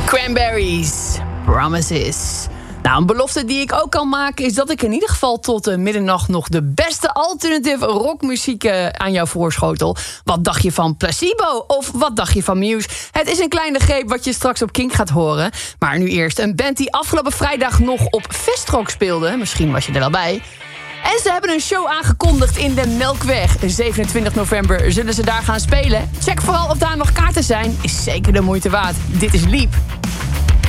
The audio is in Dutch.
Cranberries, Promises. Nou, een belofte die ik ook kan maken is dat ik in ieder geval tot middernacht nog de beste alternative rockmuziek aan jou voorschotel. Wat dacht je van Placebo? Of wat dacht je van Muse? Het is een kleine greep wat je straks op Kink gaat horen. Maar nu eerst een band die afgelopen vrijdag nog op Vestrock speelde. Misschien was je er wel bij. En ze hebben een show aangekondigd in de Melkweg. 27 november zullen ze daar gaan spelen. Check vooral of daar nog kaarten zijn. Is zeker de moeite waard. Dit is Leap.